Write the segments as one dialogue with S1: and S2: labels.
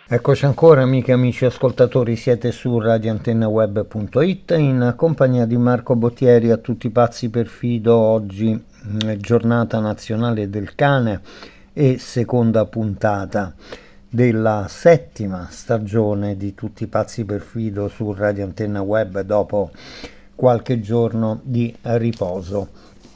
S1: Eccoci ancora, amiche e amici ascoltatori, siete su radioantennaweb.it in compagnia di Marco Bottieri, a tutti pazzi per Fido. Oggi giornata nazionale del cane e seconda puntata della settima stagione di Tutti pazzi per Fido su Radio Antenna Web dopo qualche giorno di riposo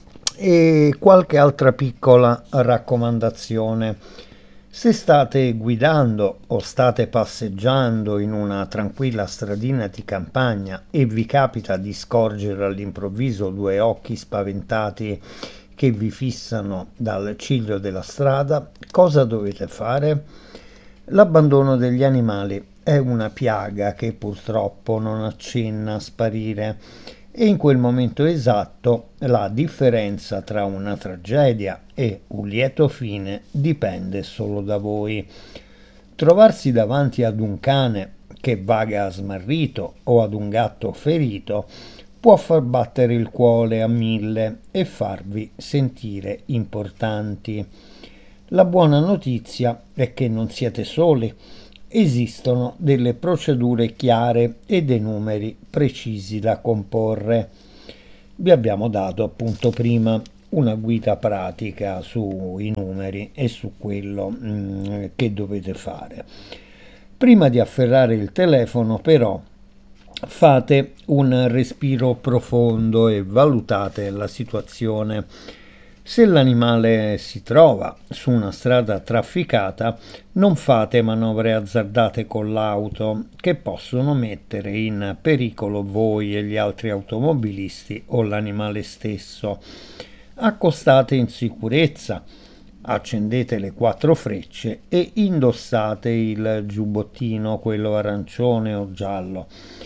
S1: e qualche altra piccola raccomandazione. Se state guidando o state passeggiando in una tranquilla stradina di campagna e vi capita di scorgere all'improvviso due occhi spaventati che vi fissano dal ciglio della strada, cosa dovete fare? L'abbandono degli animali è una piaga che purtroppo non accenna a sparire e in quel momento esatto la differenza tra una tragedia e un lieto fine dipende solo da voi. Trovarsi davanti ad un cane che vaga smarrito o ad un gatto ferito può far battere il cuore a mille e farvi sentire importanti. La buona notizia è che non siete soli. Esistono delle procedure chiare e dei numeri precisi da comporre. Vi abbiamo dato appunto prima una guida pratica sui numeri e su quello che dovete fare. Prima di afferrare il telefono, però, fate un respiro profondo e valutate la situazione. Se l'animale si trova su una strada trafficata, non fate manovre azzardate con l'auto che possono mettere in pericolo voi e gli altri automobilisti o l'animale stesso. Accostate in sicurezza, accendete le 4 frecce e indossate il giubbottino, quello arancione o giallo.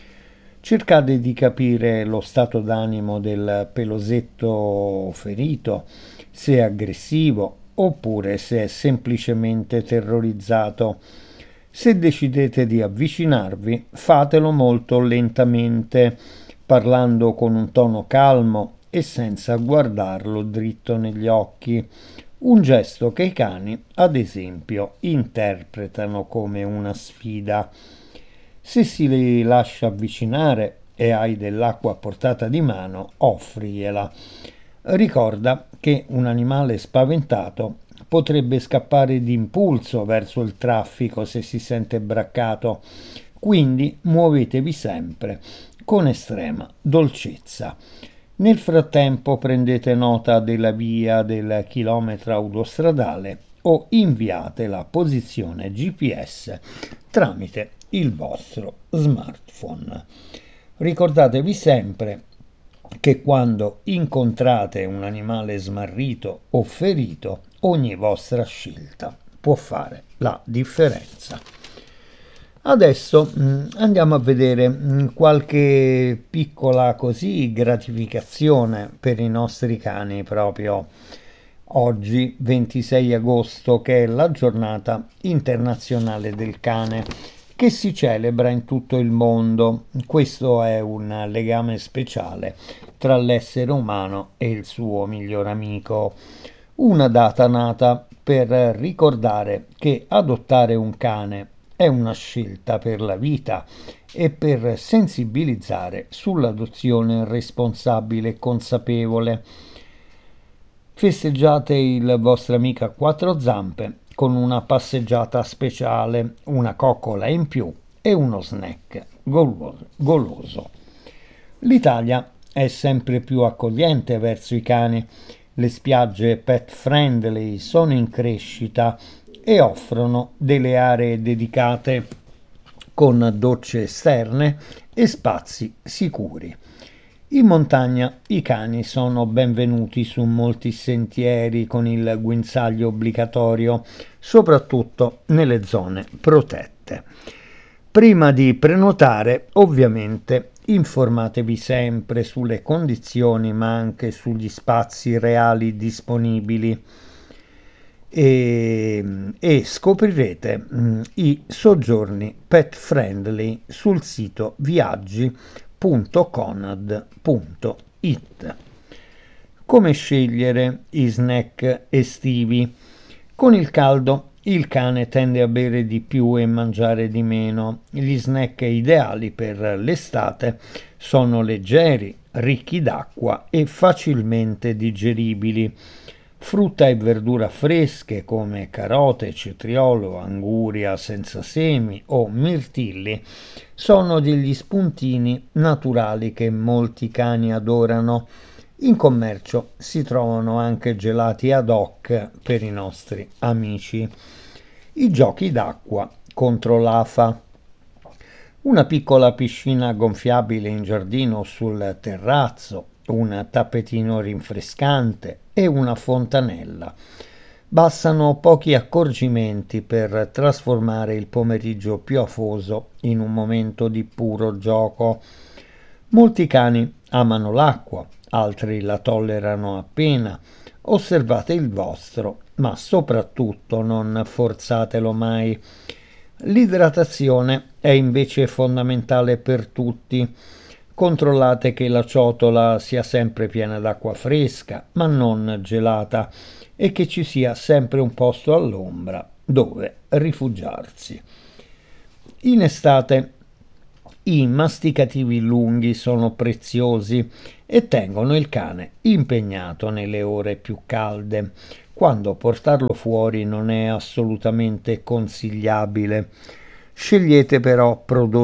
S1: Cercate di capire lo stato d'animo del pelosetto ferito, se è aggressivo oppure se è semplicemente terrorizzato. Se decidete di avvicinarvi, fatelo molto lentamente, parlando con un tono calmo e senza guardarlo dritto negli occhi. Un gesto che i cani, ad esempio, interpretano come una sfida. Se si li lascia avvicinare e hai dell'acqua a portata di mano, offrigliela. Ricorda che un animale spaventato potrebbe scappare d'impulso verso il traffico se si sente braccato, quindi muovetevi sempre con estrema dolcezza. Nel frattempo prendete nota della via del chilometro autostradale o inviate la posizione GPS tramite il vostro smartphone. Ricordatevi sempre che quando incontrate un animale smarrito o ferito, ogni vostra scelta può fare la differenza. Adesso andiamo a vedere qualche piccola così gratificazione per i nostri cani proprio oggi 26 agosto, che è la giornata internazionale del cane che si celebra in tutto il mondo. Questo è un legame speciale tra l'essere umano e il suo miglior amico, una data nata per ricordare che adottare un cane è una scelta per la vita e per sensibilizzare sull'adozione responsabile e consapevole. Festeggiate il vostro amico a 4 zampe con una passeggiata speciale, una coccola in più e uno snack goloso. L'Italia è sempre più accogliente verso i cani. Le spiagge pet friendly sono in crescita e offrono delle aree dedicate con docce esterne e spazi sicuri. In montagna i cani sono benvenuti su molti sentieri con il guinzaglio obbligatorio, soprattutto nelle zone protette. Prima di prenotare, ovviamente, informatevi sempre sulle condizioni ma anche sugli spazi reali disponibili e scoprirete i soggiorni pet friendly sul sito viaggi.conad.it. Come scegliere i snack estivi? Con il caldo il cane tende a bere di più e mangiare di meno. Gli snack ideali per l'estate sono leggeri, ricchi d'acqua e facilmente digeribili. Frutta e verdura fresche come carote, cetriolo, anguria senza semi o mirtilli sono degli spuntini naturali che molti cani adorano. In commercio si trovano anche gelati ad hoc per i nostri amici. I giochi d'acqua contro l'afa. Una piccola piscina gonfiabile in giardino o sul terrazzo, un tappetino rinfrescante e una fontanella. Bastano pochi accorgimenti per trasformare il pomeriggio piovoso in un momento di puro gioco. Molti cani amano l'acqua, altri la tollerano appena. Osservate il vostro, ma soprattutto non forzatelo mai. L'idratazione è invece fondamentale per tutti. Controllate che la ciotola sia sempre piena d'acqua fresca, ma non gelata, e che ci sia sempre un posto all'ombra dove rifugiarsi. In estate i masticativi lunghi sono preziosi e tengono il cane impegnato nelle ore più calde, quando portarlo fuori non è assolutamente consigliabile. Scegliete però prodotti